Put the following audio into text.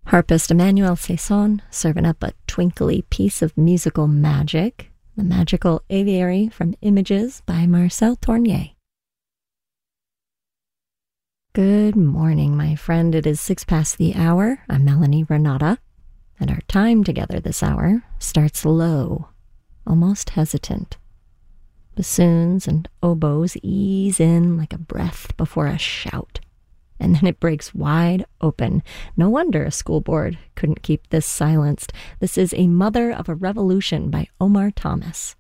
Harpist Emmanuel Saison serving up a twinkly piece of musical magic, The Magical Aviary from Images by Marcel Tournier. Good morning, my friend. It is 6 past the hour. I'm Melanie Renata, and our time together this hour starts low, almost hesitant. Bassoons and oboes ease in like a breath before a shout, and then it breaks wide open. No wonder a school board couldn't keep this silenced. This is A Mother of a Revolution by Omar Thomas.